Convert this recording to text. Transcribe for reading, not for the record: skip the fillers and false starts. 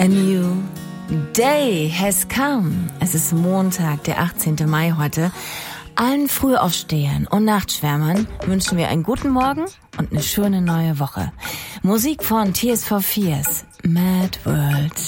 A new day has come. Es ist Montag, der 18. Mai heute. Allen Frühaufstehern und Nachtschwärmern wünschen wir einen guten Morgen und eine schöne neue Woche. Musik von Tears for Fears, Mad World.